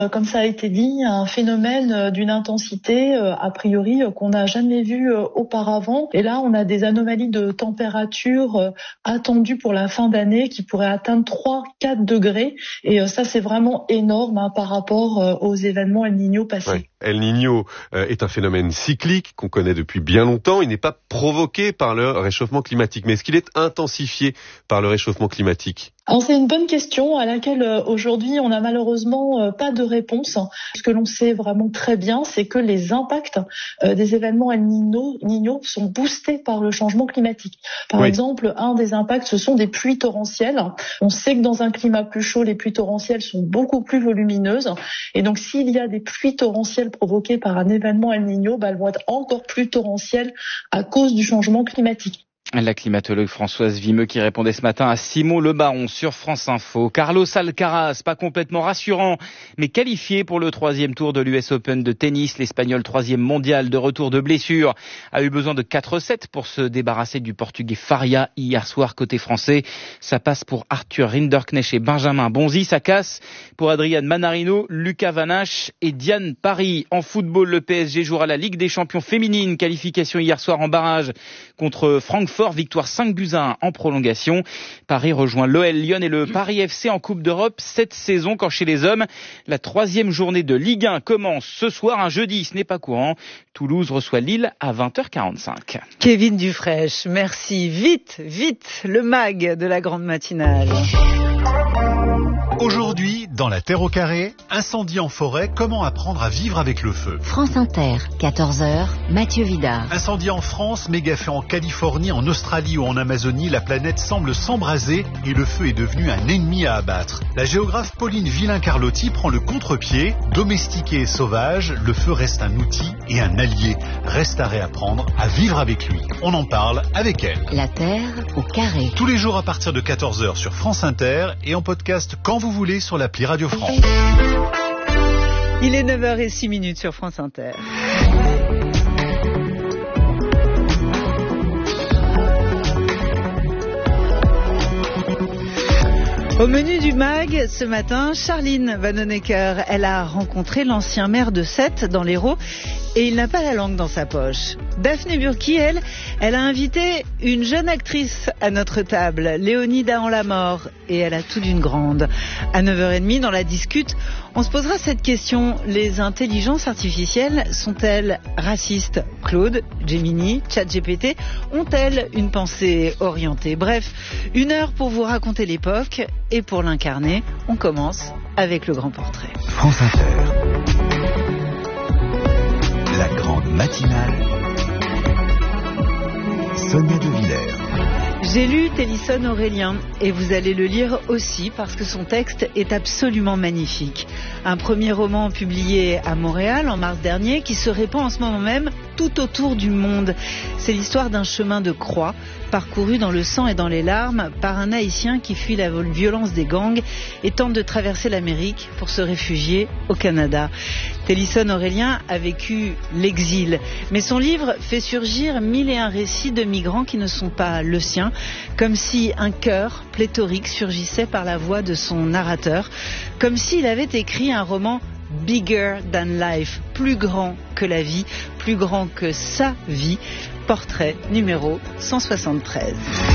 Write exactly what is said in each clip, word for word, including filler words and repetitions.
Comme ça a été dit, un phénomène d'une intensité a priori qu'on n'a jamais vu auparavant. Et là, on a des anomalies de température attendues pour la fin d'année qui pourraient atteindre trois à quatre degrés. Et ça, c'est vraiment énorme hein, par rapport aux événements El Niño passés. Ouais. El Niño est un phénomène cyclique qu'on connaît depuis bien longtemps. Il n'est pas provoqué par le réchauffement climatique. Mais est-ce qu'il est intensifié par le réchauffement climatique ? Alors c'est une bonne question à laquelle euh, aujourd'hui on n'a malheureusement euh, pas de réponse. Ce que l'on sait vraiment très bien, c'est que les impacts euh, des événements El Niño, Niño sont boostés par le changement climatique. Par oui. exemple, un des impacts, ce sont des pluies torrentielles. On sait que dans un climat plus chaud, les pluies torrentielles sont beaucoup plus volumineuses. Et donc s'il y a des pluies torrentielles provoquées par un événement El Niño, bah, elles vont être encore plus torrentielles à cause du changement climatique. La climatologue Françoise Vimeux qui répondait ce matin à Simon Le Baron sur France Info. Carlos Alcaraz, pas complètement rassurant, mais qualifié pour le troisième tour de l'U S Open de tennis. L'Espagnol troisième mondial de retour de blessure a eu besoin de quatre sept pour se débarrasser du Portugais Faria hier soir côté français. Ça passe pour Arthur Rinderknecht et Benjamin Bonzi. Ça casse pour Adrian Manarino, Lucas Van Assche et Diane Parry. En football, le P S G jouera la Ligue des champions féminines. Qualification hier soir en barrage contre Francfort. Victoire cinq buts à un en prolongation. Paris rejoint l'O L Lyon et le Paris F C en Coupe d'Europe cette saison. Quand chez les hommes, la troisième journée de Ligue un commence ce soir, un jeudi, ce n'est pas courant. Toulouse reçoit Lille à vingt heures quarante-cinq. Kevin Dufraîche, merci. Vite, vite, le mag de la grande matinale. Aujourd'hui, dans La Terre au carré, incendie en forêt, comment apprendre à vivre avec le feu. France Inter, quatorze heures, Mathieu Vidard. Incendie en France, méga-feu en Californie, en Australie ou en Amazonie, la planète semble s'embraser et le feu est devenu un ennemi à abattre. La géographe Pauline Villain-Carlotti prend le contre-pied. Domestiqué et sauvage, le feu reste un outil et un allié. Reste à réapprendre à vivre avec lui. On en parle avec elle. La Terre au carré. Tous les jours à partir de quatorze heures sur France Inter et en podcast quand vous voulez sur l'appli Radio France. Il est neuf heures zéro six minutes sur France Inter. Au menu du mag, ce matin, Charline Vanhoenacker, elle a rencontré l'ancien maire de Sète dans l'Hérault et il n'a pas la langue dans sa poche. Daphné Burki, elle, elle a invité une jeune actrice à notre table, Léonida en la mort, et elle a tout d'une grande. À neuf heures trente, dans la discute, on se posera cette question. Les intelligences artificielles sont-elles racistes ? Claude, Gemini, ChatGPT ont-elles une pensée orientée ? Bref, une heure pour vous raconter l'époque et pour l'incarner. On commence avec le grand portrait. France Inter. La grande matinale. Sonia De Villers. J'ai lu Télisson Aurélien et vous allez le lire aussi parce que son texte est absolument magnifique. Un premier roman publié à Montréal en mars dernier qui se répand en ce moment même tout autour du monde. C'est l'histoire d'un chemin de croix parcouru dans le sang et dans les larmes par un Haïtien qui fuit la violence des gangs et tente de traverser l'Amérique pour se réfugier au Canada. Télisson Aurélien a vécu l'exil, mais son livre fait surgir mille et un récits de migrants qui ne sont pas le sien, comme si un cœur pléthorique surgissait par la voix de son narrateur, comme s'il avait écrit un roman bigger than life, plus grand que la vie, plus grand que sa vie. Portrait numéro cent soixante-treize.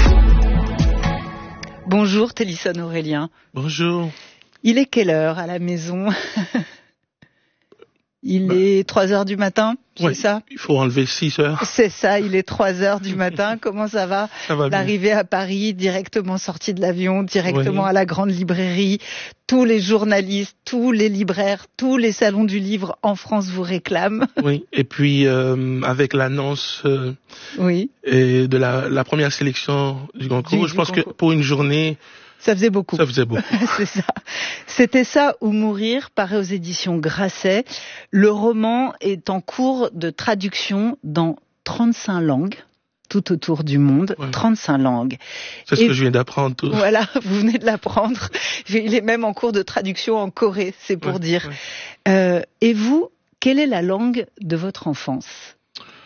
Bonjour Télisson Aurélien. Bonjour. Il est quelle heure à la maison ? Il bah, est trois heures du matin, c'est ouais, ça ? Il faut enlever six heures. C'est ça, il est trois heures du matin. Comment ça va ? Ça va bien. D'arriver à Paris, directement sorti de l'avion, directement oui. à la grande librairie. Tous les journalistes, tous les libraires, tous les salons du livre en France vous réclament. Oui, et puis euh, avec l'annonce euh, oui. et de la, la première sélection du Goncourt, du, je du pense Goncourt. Que pour une journée... Ça faisait beaucoup. Ça faisait beaucoup. C'est ça. C'était ça ou mourir, paru aux éditions Grasset. Le roman est en cours de traduction dans trente-cinq langues, tout autour du monde. Ouais. trente-cinq langues. C'est ce Et que je viens d'apprendre. Tout. Voilà, vous venez de l'apprendre. Il est même en cours de traduction en Corée, c'est pour ouais, dire. Ouais. Euh, et vous, quelle est la langue de votre enfance ?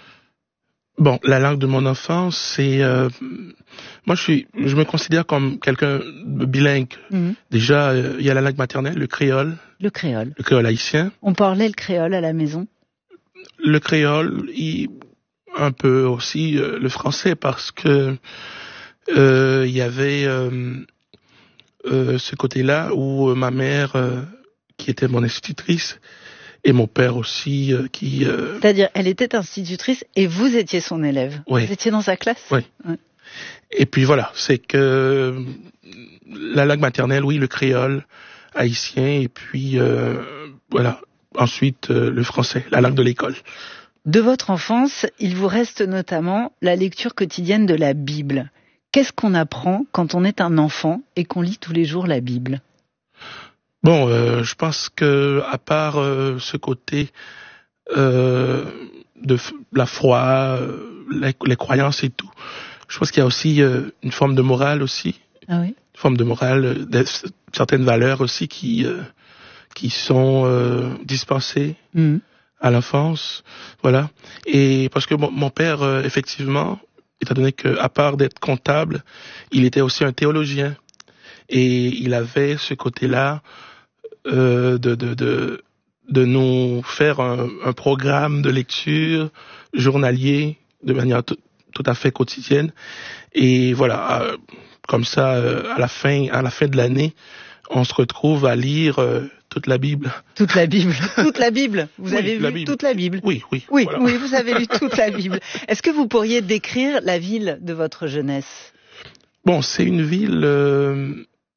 Bon, la langue de mon enfance, c'est... Euh, moi, je suis, je me considère comme quelqu'un de bilingue. Mm-hmm. Déjà, il euh, y a la langue maternelle, le créole. Le créole. Le créole haïtien. On parlait le créole à la maison? Le créole, il, un peu aussi euh, le français, parce que il euh, y avait euh, euh, ce côté-là où euh, ma mère, euh, qui était mon institutrice, et mon père aussi, euh, qui... Euh... C'est-à-dire, elle était institutrice et vous étiez son élève. Oui. Vous étiez dans sa classe. Oui. Ouais. Et puis voilà, c'est que la langue maternelle, oui, le créole haïtien, et puis euh, voilà, ensuite euh, le français, la langue de l'école. De votre enfance, il vous reste notamment la lecture quotidienne de la Bible. Qu'est-ce qu'on apprend quand on est un enfant et qu'on lit tous les jours la Bible ? Bon, euh, je pense que à part euh, ce côté euh, de f- la foi, euh, les, les croyances et tout, je pense qu'il y a aussi euh, une forme de morale aussi, ah oui. une forme de morale, de, certaines valeurs aussi qui euh, qui sont euh, dispensées mmh. à l'enfance, voilà. Et parce que mon, mon père, euh, effectivement, étant donné que à part d'être comptable, il était aussi un théologien et il avait ce côté-là. Euh, de, de, de, de nous faire un, un programme de lecture journalier de manière tout, tout à fait quotidienne. Et voilà, euh, comme ça, euh, à la fin, à la fin de l'année, on se retrouve à lire euh, toute la Bible. Toute la Bible, toute la Bible. Vous oui, avez lu Bible. toute la Bible. Oui, oui. Oui, voilà. oui, vous avez lu toute la Bible. Est-ce que vous pourriez décrire la ville de votre jeunesse ? Bon, c'est une ville... Euh,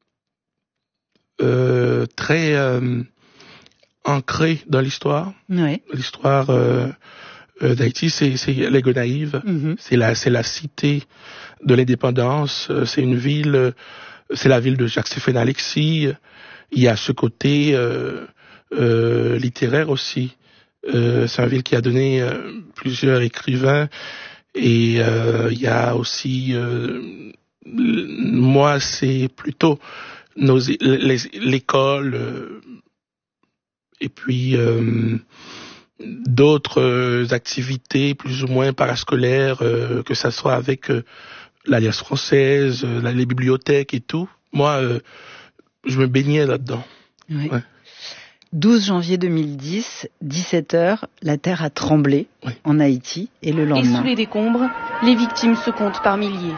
Euh, très euh, ancré dans l'histoire. Oui. L'histoire euh, euh, d'Haïti, c'est, c'est les Gonaïves. Mm-hmm. C'est la, c'est la cité de l'indépendance. C'est une ville, c'est la ville de Jacques-Stéphane Alexis. Il y a ce côté euh, euh, littéraire aussi. Euh, c'est une ville qui a donné euh, plusieurs écrivains. Et euh, il y a aussi, euh, moi, c'est plutôt Nos, les, l'école euh, et puis euh, d'autres euh, activités plus ou moins parascolaires, euh, que ça soit avec euh, l'Alliance française, euh, les bibliothèques et tout. Moi, euh, je me baignais là-dedans. Oui. Ouais. douze janvier deux mille dix, dix-sept heures, la terre a tremblé oui. en Haïti et le lendemain. Et sous les décombres, les victimes se comptent par milliers.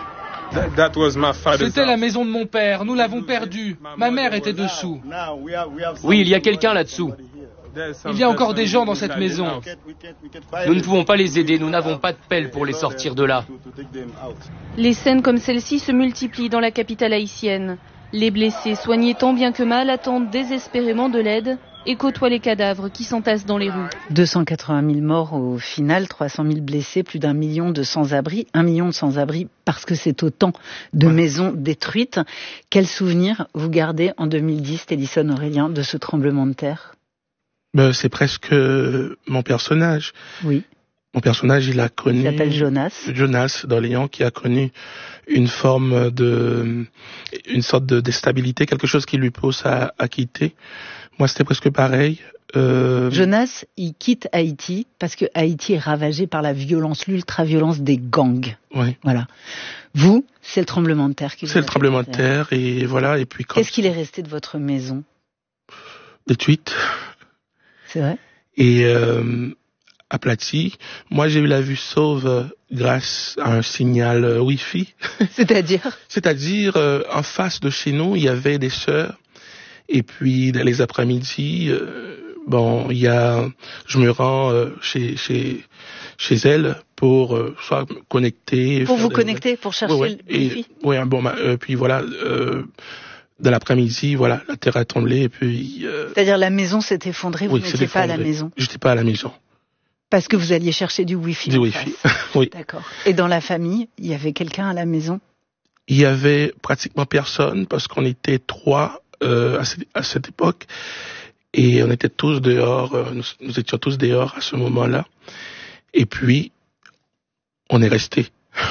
C'était la maison de mon père, nous l'avons perdue. Ma mère était dessous. Oui, il y a quelqu'un là-dessous. Il y a encore des gens dans cette maison. Nous ne pouvons pas les aider, nous n'avons pas de pelle pour les sortir de là. Les scènes comme celle-ci se multiplient dans la capitale haïtienne. Les blessés, soignés tant bien que mal, attendent désespérément de l'aide et côtoient les cadavres qui s'entassent dans les rues. deux cent quatre-vingt mille morts au final, trois cent mille blessés, plus d'un million de sans-abri, un million de sans-abri parce que c'est autant de ouais. maisons détruites. Quel souvenir vous gardez en deux mille dix, Télison Aurélien, de ce tremblement de terre ? Ben, c'est presque mon personnage. Oui. Mon personnage, il a connu... Il s'appelle Jonas. Jonas d'Orléans, qui a connu une forme de... une sorte de déstabilité, quelque chose qui lui pousse à, à quitter. Moi, c'était presque pareil. Euh... Jonas, il quitte Haïti parce que Haïti est ravagé par la violence, l'ultra-violence des gangs. Oui. Voilà. Vous, c'est le tremblement de terre qui vous C'est le tremblement de terre, et voilà, et puis quand... Qu'est-ce qu'il est resté de votre maison ? Des tweets. C'est vrai ? Et... Euh... aplati. Moi, j'ai eu la vue sauve grâce à un signal euh, Wi-Fi. C'est-à-dire C'est-à-dire, euh, en face de chez nous, il y avait des sœurs. Et puis, dans les après-midi, euh, bon, il y a, je me rends euh, chez chez chez elles pour euh, soit me connecter. Pour vous des... connecter, pour chercher ouais, ouais. le Wi-Fi. Oui, bon, bah, euh, puis voilà. Euh, dans l'après-midi, voilà, la terre a tremblé et puis. Euh... C'est-à-dire la maison s'est effondrée. Vous oui, n'étiez pas à la maison. J'étais pas à la maison. Parce que vous alliez chercher du Wi-Fi. Du Wi-Fi, oui. D'accord. Et dans la famille, il y avait quelqu'un à la maison ? Il y avait pratiquement personne parce qu'on était trois euh, à, cette, à cette époque et on était tous dehors. Euh, nous, nous étions tous dehors à ce moment-là. Et puis, on est restés.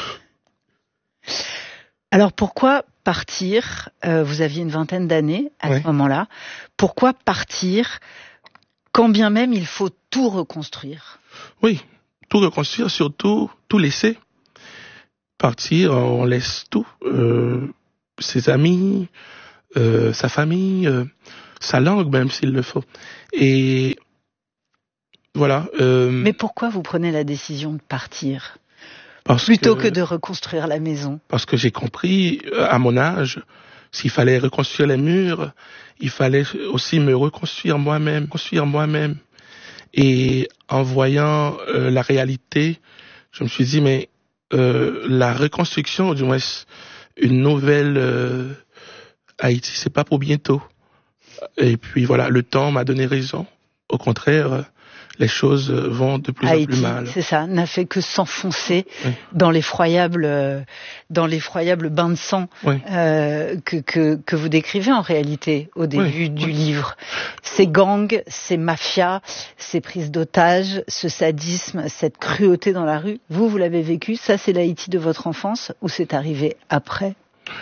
Alors pourquoi partir ? euh, Vous aviez une vingtaine d'années à ouais. ce moment-là. Pourquoi partir quand bien même il faut tout reconstruire ? Oui, tout reconstruire, surtout tout tout laisser. Partir, on laisse tout. Euh, ses amis, euh, sa famille, euh, sa langue même s'il le faut. Et voilà. Euh, Mais pourquoi vous prenez la décision de partir parce plutôt que, que de reconstruire la maison? Parce que j'ai compris, à mon âge, s'il fallait reconstruire les murs, il fallait aussi me reconstruire moi-même, construire moi-même. Et en voyant euh, la réalité, je me suis dit, mais euh, la reconstruction, du moins une nouvelle euh, Haïti, c'est pas pour bientôt. Et puis voilà, le temps m'a donné raison. Au contraire, les choses vont de plus Haïti, en plus mal. C'est ça, n'a fait que s'enfoncer oui. dans l'effroyable, euh, dans l'effroyable bain de sang oui. euh, que, que que vous décrivez en réalité au début oui. du oui. livre. Ces gangs, ces mafias, ces prises d'otages, ce sadisme, cette cruauté dans la rue. Vous, vous l'avez vécu. Ça, c'est l'Haïti de votre enfance ou c'est arrivé après?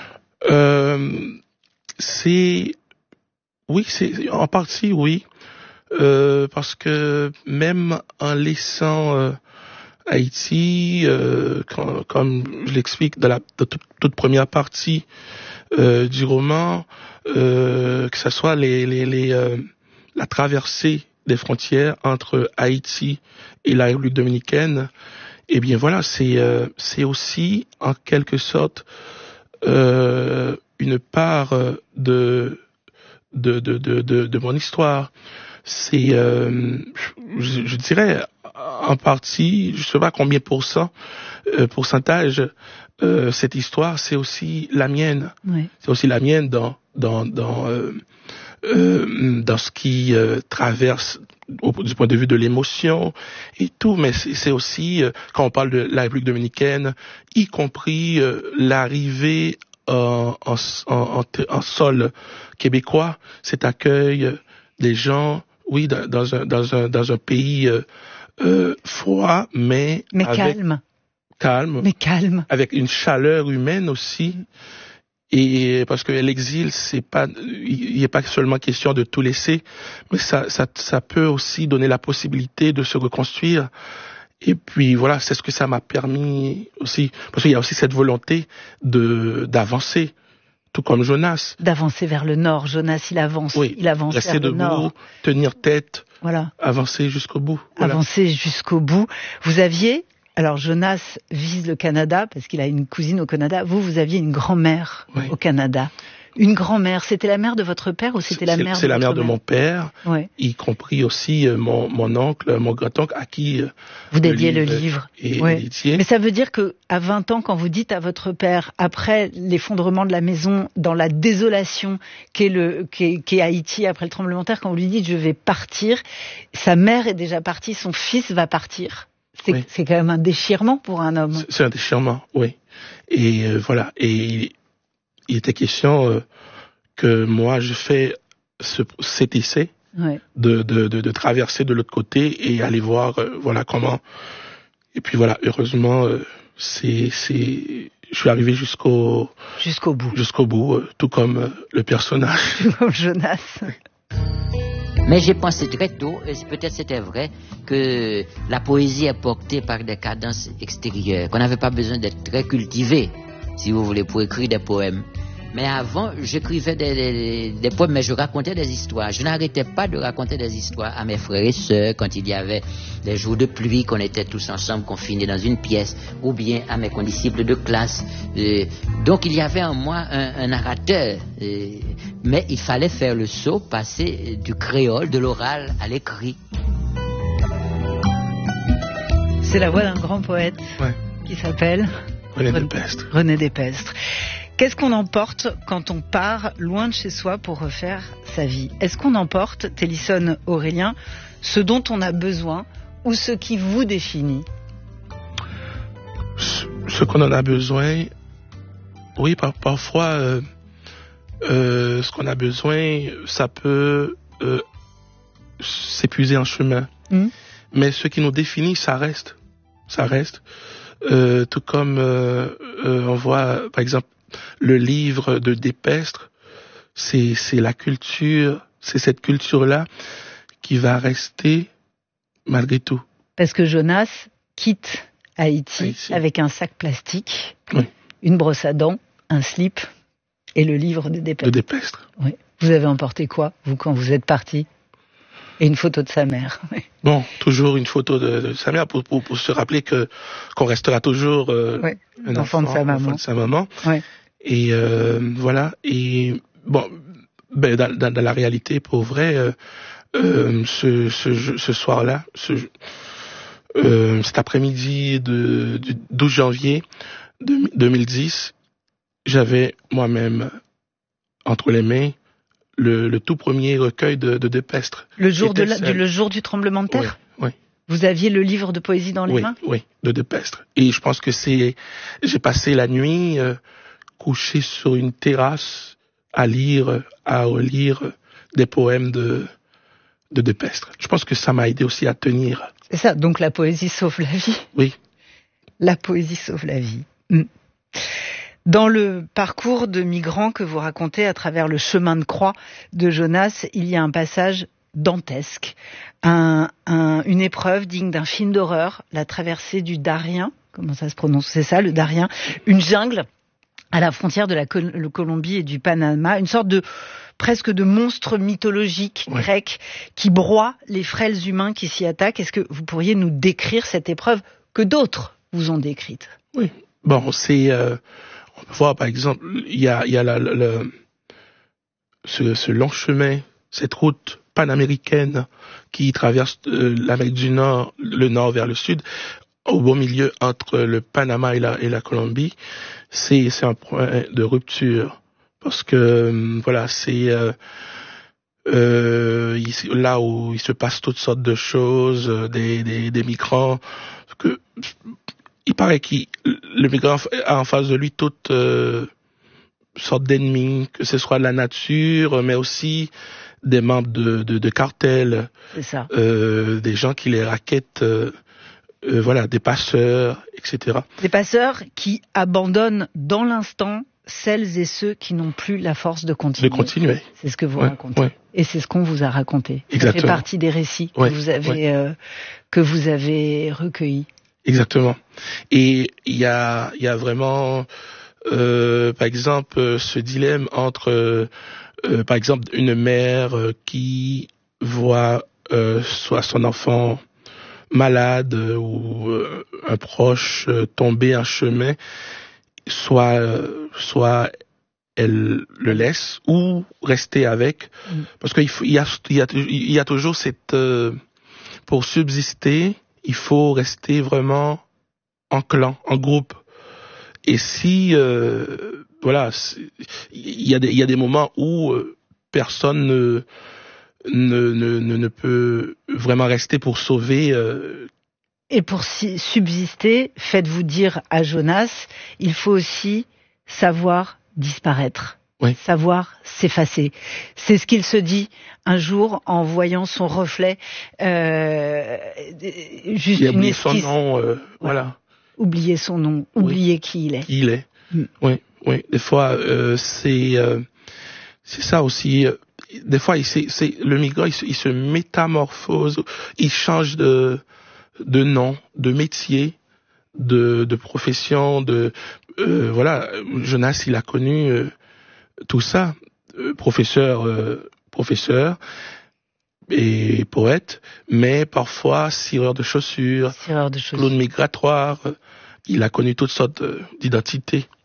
euh, C'est oui, c'est en partie oui. Euh, parce que même en laissant euh, Haïti, euh, quand, comme je l'explique dans la de toute, toute première partie euh, du roman, euh, que ce soit les, les, les, euh, la traversée des frontières entre Haïti et la République dominicaine, eh bien voilà, c'est euh, c'est aussi en quelque sorte euh, une part de de de de de, de mon histoire. C'est, euh, je, je dirais, en partie, je sais pas combien pour cent, euh, pourcentage, euh, cette histoire, c'est aussi la mienne. Oui. C'est aussi la mienne dans dans dans euh, euh, dans ce qui euh, traverse au, du point de vue de l'émotion et tout. Mais c'est, c'est aussi euh, quand on parle de la République dominicaine, y compris euh, l'arrivée en, en, en, en, en sol québécois, cet accueil des gens. Oui, dans, dans un dans un dans un pays euh, euh, froid, mais mais avec, calme, calme, mais calme, avec une chaleur humaine aussi. Et parce que l'exil, c'est pas, il n'est pas seulement question de tout laisser, mais ça ça ça peut aussi donner la possibilité de se reconstruire. Et puis voilà, c'est ce que ça m'a permis aussi, parce qu'il y a aussi cette volonté de d'avancer. Tout comme Jonas. D'avancer vers le nord. Jonas, il avance. Oui. Il avance Rester vers debout, le nord. tenir tête. Voilà. Avancer jusqu'au bout. Voilà. Avancer jusqu'au bout. Vous aviez, alors Jonas vise le Canada parce qu'il a une cousine au Canada. Vous, vous aviez une grand-mère oui. au Canada. Une grand-mère. C'était la mère de votre père ou c'était la c'est, mère c'est de la votre mère de mère mon père, ouais. y compris aussi euh, mon, mon oncle, mon grand-oncle, à qui euh, vous dédiez le livre. Le livre ouais. dédié. Mais ça veut dire que à vingt ans, quand vous dites à votre père, après l'effondrement de la maison, dans la désolation qu'est le qu'est, qu'est Haïti après le tremblement de terre, quand vous lui dites je vais partir, sa mère est déjà partie, son fils va partir. C'est, oui. c'est quand même un déchirement pour un homme. C'est, c'est un déchirement, oui. Et euh, voilà. Et il, il était question euh, que moi je fais ce, cet essai ouais. de, de, de, de traverser de l'autre côté et aller voir euh, voilà comment. Et puis voilà, heureusement, euh, c'est, c'est, je suis arrivé jusqu'au jusqu'au bout, jusqu'au bout, euh, tout comme euh, le personnage, tout comme Jonas. Mais j'ai pensé très tôt, et peut-être c'était vrai, que la poésie est portée par des cadences extérieures, qu'on n'avait pas besoin d'être très cultivé, si vous voulez, pour écrire des poèmes. Mais avant, j'écrivais des, des, des poèmes, mais je racontais des histoires. Je n'arrêtais pas de raconter des histoires à mes frères et sœurs quand il y avait des jours de pluie, qu'on était tous ensemble confinés dans une pièce, ou bien à mes condisciples de classe. Euh, donc il y avait en moi un, un narrateur, euh, mais il fallait faire le saut, passer du créole, de l'oral à l'écrit. C'est la voix d'un grand poète ouais. qui s'appelle René Despestre. René Despestre. Qu'est-ce qu'on emporte quand on part loin de chez soi pour refaire sa vie? Est-ce qu'on emporte, Télisson Aurélien, ce dont on a besoin ou ce qui vous définit? Ce, ce qu'on en a besoin, oui, par, parfois, euh, euh, ce qu'on a besoin, ça peut euh, s'épuiser en chemin. Mmh. Mais ce qui nous définit, ça reste. Ça reste. Euh, tout comme euh, euh, on voit, par exemple, le livre de Despestre, c'est, c'est la culture, c'est cette culture-là qui va rester malgré tout. Parce que Jonas quitte à Haïti, Haïti. avec un sac plastique, oui. une brosse à dents, un slip et le livre de Despestre. De Despestre. Oui. Vous avez emporté quoi, vous, quand vous êtes parti? Et une photo de sa mère. Oui. Bon, toujours une photo de, de sa mère pour, pour, pour se rappeler que qu'on restera toujours euh, oui. un enfant, enfant de sa maman. Enfant de sa maman. Oui. Et euh, voilà. Et bon, ben, dans, dans, dans la réalité, pour vrai, euh, euh, ce, ce, ce soir-là, ce, euh, cet après-midi de, du douze janvier deux mille dix, j'avais moi-même entre les mains le, le tout premier recueil de, de Despestre. Le jour, de la, du, le jour du tremblement de terre? Oui, oui. Vous aviez le livre de poésie dans les oui, mains? Oui, de Despestre. Et je pense que c'est... J'ai passé la nuit euh, couché sur une terrasse à lire, à relire des poèmes de, de Despestre. Je pense que ça m'a aidé aussi à tenir. C'est ça, donc la poésie sauve la vie? Oui. La poésie sauve la vie. Mmh. Dans le parcours de migrants que vous racontez à travers le chemin de croix de Jonas, il y a un passage dantesque, un, un, une épreuve digne d'un film d'horreur, la traversée du Darien, comment ça se prononce, c'est ça, le Darien, une jungle à la frontière de la Col- Colombie et du Panama, une sorte de presque de monstre mythologique ouais. grec qui broie les frêles humains qui s'y attaquent. Est-ce que vous pourriez nous décrire cette épreuve que d'autres vous ont décrite? Oui, bon, c'est... Euh... On peut voir, par exemple, il y a, il y a la, la, la, ce, ce long chemin, cette route panaméricaine qui traverse euh, l'Amérique du Nord, le nord vers le sud, au beau milieu entre le Panama et la, et la Colombie. C'est, c'est un point de rupture parce que euh, voilà, c'est euh, euh, là où il se passe toutes sortes de choses, des, des, des migrants que il paraît que le migrant a en face de lui toutes euh, sortes d'ennemis, que ce soit la nature, mais aussi des membres de, de, de cartels, c'est ça. Euh, des gens qui les raquettent, euh, euh, voilà, des passeurs, et cetera. Des passeurs qui abandonnent dans l'instant celles et ceux qui n'ont plus la force de continuer. De continuer. C'est ce que vous ouais, racontez. Ouais. Et c'est ce qu'on vous a raconté. Exactement. Ça fait partie des récits ouais, que vous avez ouais. euh, que vous avez recueillis. Exactement. Et il y a, il y a vraiment, euh, par exemple, ce dilemme entre, euh, par exemple, une mère qui voit euh, soit son enfant malade ou euh, un proche euh, tomber en chemin, soit, euh, soit elle le laisse ou rester avec, mmh. parce qu'il faut, il y a, il y a, il y a toujours cette, euh, pour subsister, il faut rester vraiment en clan, en groupe. Et si, euh, voilà, il y a des, il y a des moments où euh, personne ne, ne, ne, ne peut vraiment rester pour sauver. Euh... Et pour subsister, faites-vous dire à Jonas, il faut aussi savoir disparaître. Oui. Savoir s'effacer. C'est ce qu'il se dit un jour en voyant son reflet. Euh, juste il a une oublié esquisse. son nom, euh, voilà. Oublier son nom, oublier oui. qui il est. Qui il est. Mm. Oui, oui. Des fois, euh, c'est euh, c'est ça aussi. Des fois, il, c'est, c'est le migrant, il se, il se métamorphose, il change de de nom, de métier, de de profession, de euh, voilà. Jonas, il a connu. Euh, tout ça, euh, professeur, euh, professeur et poète, mais parfois cireur de chaussures, cireur de chaussures. clown migratoire, euh, il a connu toutes sortes euh, d'identités.